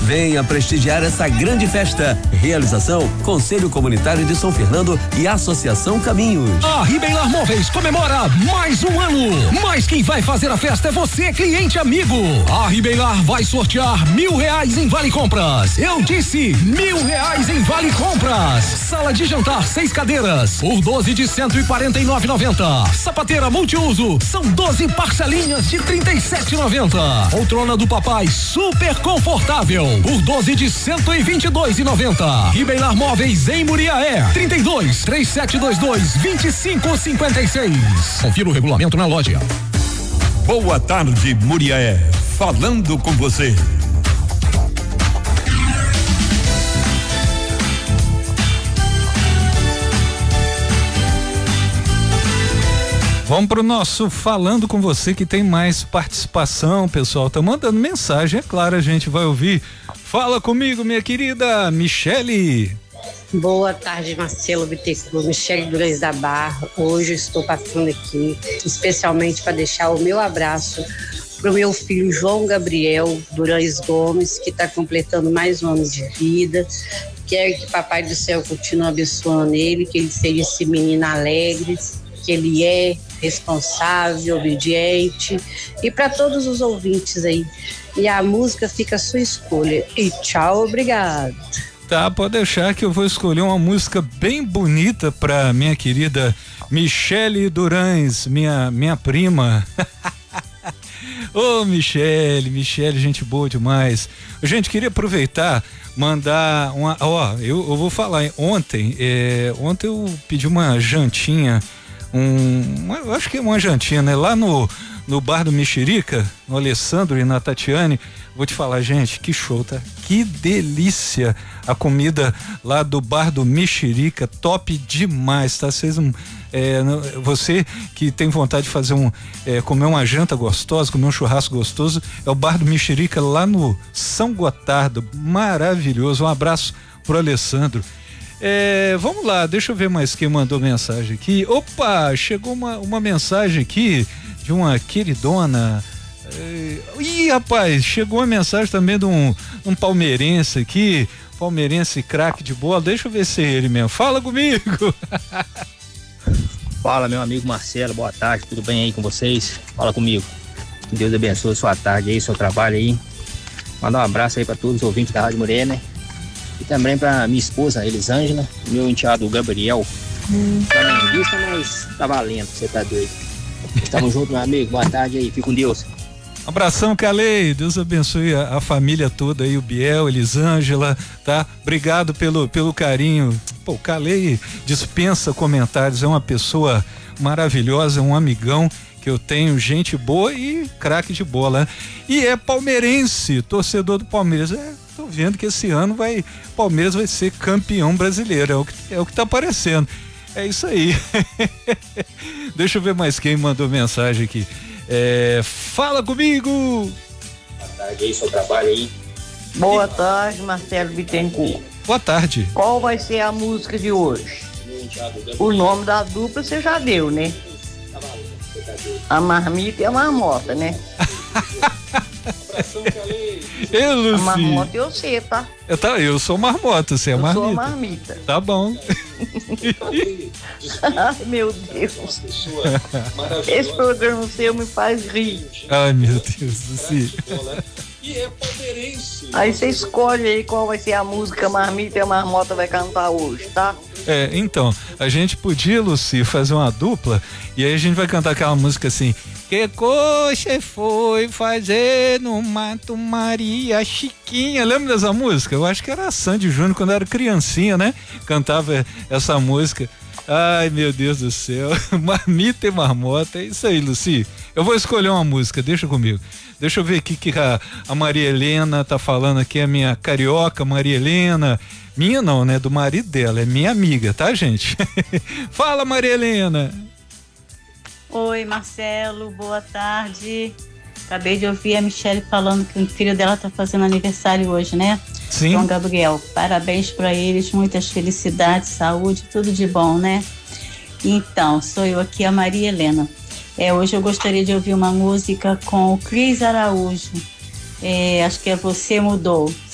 Venha prestigiar essa grande festa. Realização: Conselho Comunitário de São Fernando e Associação Caminhos. A Ribeilar Móveis comemora mais um ano. Mas quem vai fazer a festa é você, cliente amigo. A Ribeilar vai sortear R$1.000 em Vale Compras. Eu disse R$1.000 em Vale Compras. Sala de jantar 6 cadeiras por 12 de R$149,90. Sapateira multiuso são 12 parcelinhas de R$37,90. Poltrona do papai super confortável por 12 de R$122,90. Ribeilar Móveis em Muriaé, 32-3722-2556. Confira o regulamento na loja. Boa tarde, Muriaé. Falando com você. Vamos pro nosso Falando com Você, que tem mais participação, pessoal. Tá mandando mensagem, é claro, a gente vai ouvir. Fala comigo, minha querida Michele. Boa tarde, Marcelo Bittencourt, Michele Durães da Barra. Hoje eu estou passando aqui especialmente para deixar o meu abraço para o meu filho João Gabriel Durães Gomes, que está completando mais um ano de vida. Quero que Papai do Céu continue abençoando ele, que ele seja esse menino alegre, que ele é responsável, obediente, e para todos os ouvintes aí. E a música fica à sua escolha. E tchau, obrigado. Tá, pode deixar que eu vou escolher uma música bem bonita pra minha querida Michele Durães, minha prima. Ô, Michele, gente boa demais. Gente, queria aproveitar, mandar eu vou falar, ontem eu pedi uma jantinha, acho que é uma jantinha, né? Lá no bar do Mexerica, no Alessandro e na Tatiane. Vou te falar, gente, que show, tá? Que delícia a comida lá do bar do Mexerica, top demais, tá? Você que tem vontade de fazer comer uma janta gostosa, comer um churrasco gostoso, é o bar do Mexerica lá no São Gotardo, maravilhoso. Um abraço pro Alessandro. Vamos lá, deixa eu ver mais quem mandou mensagem aqui. Opa, chegou uma mensagem aqui de uma queridona. Ih, rapaz, chegou uma mensagem também de um palmeirense aqui, palmeirense craque de bola. Deixa eu ver se é ele mesmo. Fala comigo. Fala, meu amigo Marcelo, boa tarde, tudo bem aí com vocês? Fala comigo. Que Deus abençoe sua tarde aí, seu trabalho aí. Mandar um abraço aí para todos os ouvintes da Rádio Morena. E também para minha esposa, Elisângela, meu enteado Gabriel. Tá na lista, mas tá valendo, você tá doido. Tamo junto, meu amigo, boa tarde aí, fica com Deus. Abração, Calei, Deus abençoe a família toda aí, o Biel, Elisângela, tá? Obrigado pelo carinho. Pô, Calei dispensa comentários, é uma pessoa maravilhosa, um amigão que eu tenho, gente boa e craque de bola. E é palmeirense, torcedor do Palmeiras. Tô vendo que esse ano Palmeiras vai ser campeão brasileiro, é o que tá aparecendo. É isso aí. Deixa eu ver mais quem mandou mensagem aqui. Fala comigo. Boa tarde aí, seu trabalho aí. Boa tarde, Marcelo Bittencourt. Boa tarde. Qual vai ser a música de hoje? O nome da dupla você já deu, né? A marmita e a marmota, né? Lucy. A marmota eu sei, tá? Eu sou marmota, você é marmita. Eu sou marmita. Tá bom. Ai, meu Deus. Esse programa seu me faz rir. Ai, meu Deus, Lucy. Aí você escolhe aí qual vai ser a música marmita e a marmota vai cantar hoje, tá? Então, a gente podia, Lucy, fazer uma dupla e aí a gente vai cantar aquela música assim: que coxa foi fazer no mato Maria Chiquinha. Lembra dessa música? Eu acho que era a Sandy Júnior quando era criancinha, né? Cantava essa música. Ai, meu Deus do céu. Marmita e marmota, é isso aí, Lucy. Eu vou escolher uma música, deixa comigo. Deixa eu ver aqui que a Maria Helena tá falando aqui, a minha carioca Maria Helena. Minha não, né? Do marido dela, é minha amiga, tá, gente? Fala, Maria Helena. Oi, Marcelo, boa tarde. Acabei de ouvir a Michele falando que o filho dela tá fazendo aniversário hoje, né? Sim. João Gabriel. Parabéns para eles, muitas felicidades, saúde, tudo de bom, né? Então, sou eu aqui, a Maria Helena. Hoje eu gostaria de ouvir uma música com o Cris Araújo. Acho que é Você Mudou.